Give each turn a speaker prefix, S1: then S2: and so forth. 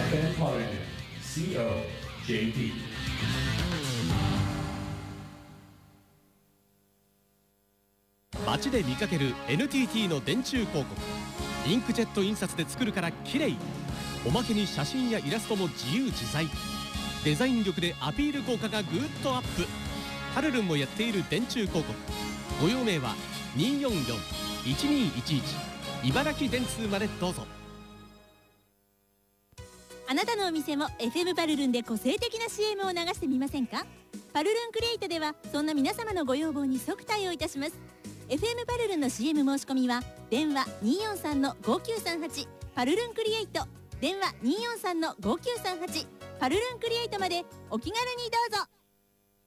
S1: Bennett College COJP。
S2: 街で見かける NTT の電柱広告。インクジェット印刷で作るから綺麗。おまけに写真やイラストも自由自在。デザイン力でアピール効果がぐーっとアップ。パルルンもやっている電柱広告。ご用命は244-1211茨城電通までどうぞ。
S3: あなたのお店も FM パルルンで個性的な CM を流してみませんか？パルルンクリエイトではそんな皆様のご要望に即対応いたします。 FM パルルンの CM 申し込みは電話 243-5938 パルルンクリエイト、電話 243-5938 パルルンクリエイトまでお気軽にどうぞ。